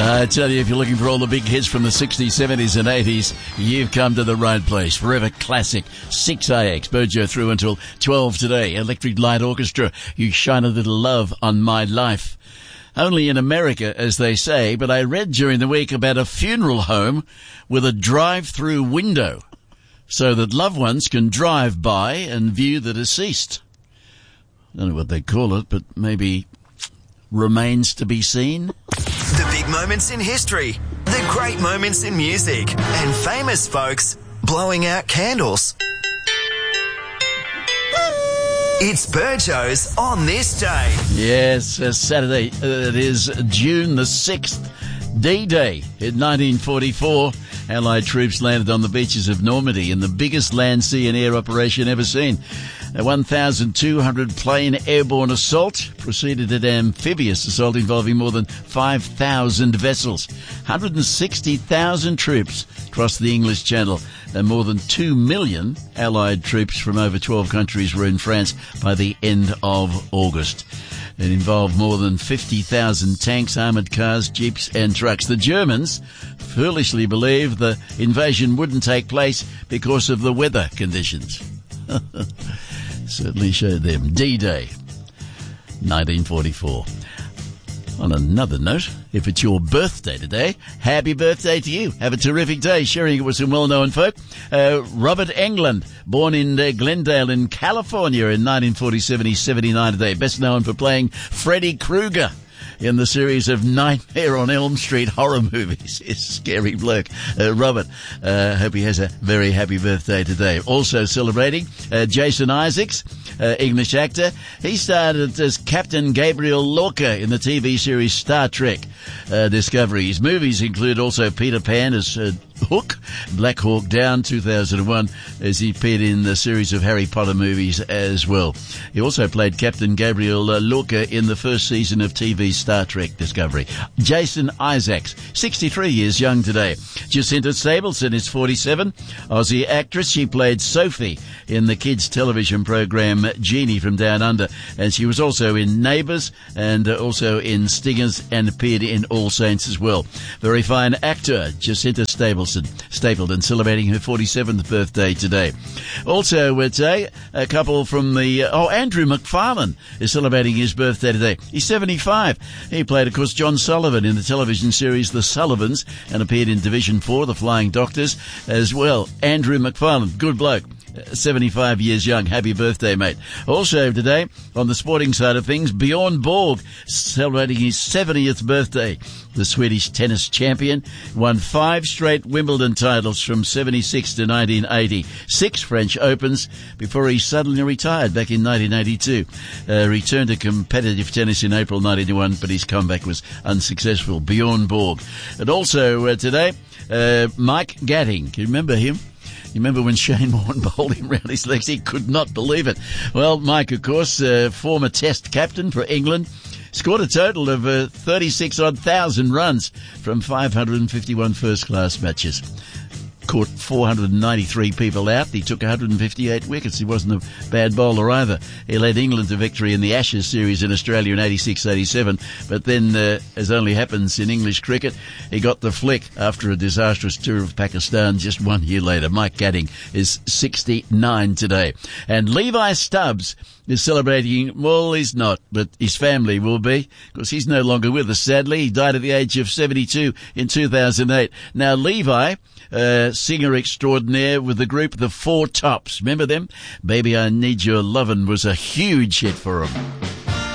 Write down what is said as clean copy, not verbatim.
I tell you, if you're looking for all the big hits from the 60s, 70s and 80s, you've come to the right place. Forever Classic, 6AX, Burjo through until 12 today. Electric Light Orchestra, You Shine a Little Love on My Life. Only in America, as they say, but I read during the week about a funeral home with a drive-through window so that loved ones can drive by and view the deceased. I don't know what they call it, but maybe remains to be seen. The big moments in history, the great moments in music, and famous folks blowing out candles. It's Burjo's On This Day. Yes, Saturday. It is June the 6th, D-Day in 1944. Allied troops landed on the beaches of Normandy in the biggest land, sea and air operation ever seen. A 1,200 plane airborne assault preceded an amphibious assault involving more than 5,000 vessels. 160,000 troops crossed the English Channel, and more than 2 million Allied troops from over 12 countries were in France by the end of August. It involved more than 50,000 tanks, armoured cars, jeeps and trucks. The Germans foolishly believed the invasion wouldn't take place because of the weather conditions. Certainly showed them. D-Day, 1944. On another note, if it's your birthday today, happy birthday to you. Have a terrific day sharing it with some well-known folk. Robert Englund, born in Glendale in California in 1947, he's 79 today. Best known for playing Freddy Krueger in the series of Nightmare on Elm Street horror movies. He's a scary bloke. Robert, hope he has a very happy birthday today. Also celebrating Jason Isaacs, English actor. He started as Captain Gabriel Lorca in the TV series Star Trek Discovery. His movies include also Peter Pan as Hook, Black Hawk Down 2001, as he appeared in the series of Harry Potter movies as well. He also played Captain Gabriel Lorca in the first season of TV Star Trek Discovery. Jason Isaacs, 63 years young today. Jacinta Stapleton is 47, Aussie actress. She played Sophie in the kids television program Genie from Down Under, and she was also in Neighbours and also in Stingers and appeared in All Saints as well. Very fine actor, Jacinta Stapleton celebrating her 47th birthday today. Also today, a couple from the... Andrew McFarlane is celebrating his birthday today. He's 75. He played, of course, John Sullivan in the television series The Sullivans and appeared in Division 4, The Flying Doctors, as well. Andrew McFarlane, good bloke. 75 years young. Happy birthday, mate. Also today, on the sporting side of things, Bjorn Borg celebrating his 70th birthday. The Swedish tennis champion won 5 straight Wimbledon titles from 76 to 1980. 6 French Opens before he suddenly retired back in 1982. Returned to competitive tennis in April 1991, but his comeback was unsuccessful. Bjorn Borg. And also today, Mike Gatting. Can you remember him? You remember when Shane Warne bowled him round his legs? He could not believe it. Well, Mike, of course, former Test captain for England, scored a total of 36,000 runs from 551 first-class matches. Caught 493 people out. He took 158 wickets. He wasn't a bad bowler either. He led England to victory in the Ashes series in Australia in 86-87. But then, as only happens in English cricket, he got the flick after a disastrous tour of Pakistan just 1 year later. Mike Gatting is 69 today. And Levi Stubbs is celebrating, well, he's not, but his family will be, because he's no longer with us, sadly. He died at the age of 72 in 2008. Now, Levi, singer extraordinaire with the group The Four Tops. Remember them? Baby, I Need Your Lovin' was a huge hit for him.